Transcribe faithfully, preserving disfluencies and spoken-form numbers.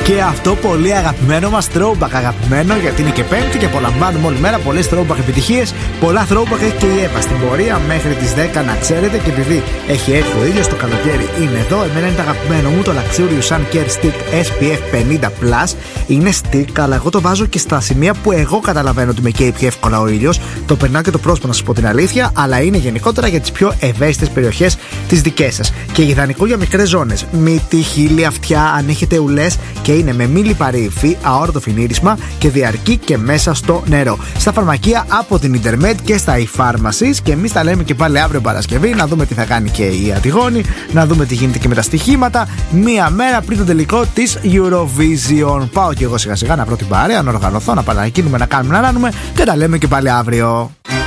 Και αυτό πολύ αγαπημένο μας throwback, αγαπημένο γιατί είναι και Πέμπτη και απολαμβάνουμε όλη μέρα πολλές throwback επιτυχίες. Πολλά throwback έχει και η Εύα στην πορεία μέχρι τις δέκα, να ξέρετε. Και επειδή έχει έρθει ο ήλιος, το καλοκαίρι είναι εδώ. Εμένα είναι το αγαπημένο μου, το Luxurious Sun Care Stick ες πι εφ πενήντα πλας. Είναι stick, αλλά εγώ το βάζω και στα σημεία που εγώ καταλαβαίνω ότι με καίει πιο εύκολα ο ήλιος. Το περνάω και το πρόσωπο, να σας πω την αλήθεια, αλλά είναι γενικότερα για τις πιο ευαίσθητες περιοχές τις δικές σας. Και ιδανικό για μικρές ζώνες. Μύτη, χείλη, αυτιά, αν έχετε ουλές, και είναι με μη λιπαρή υφή, αόρατο φινίρισμα και διαρκεί και μέσα στο νερό. Στα φαρμακεία από την Intermed και στα e-pharmacies. Και εμείς τα λέμε και πάλι αύριο Παρασκευή, να δούμε τι θα κάνει και η Αντιγόνη, να δούμε τι γίνεται και με τα στοιχήματα. Μία μέρα πριν το τελικό της Eurovision. Πάω και εγώ σιγά σιγά να βρω την παρέα, να οργανωθώ, να παρακίνουμε, να κάνουμε, να ράνουμε και τα λέμε και πάλι αύριο.